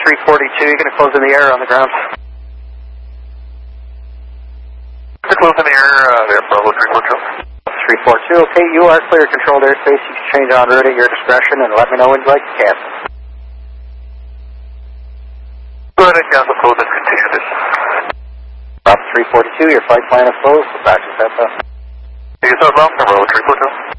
342, you're going to close in the air on the ground. Close in the air, there, Bravo 342. 342, okay, you are clear controlled airspace. You can change on route at your discretion and let me know when you'd like to cancel. Go ahead and cancel code and continue this. Bravo 342, your flight plan is closed. Back to Santa. You start long, Bravo 342.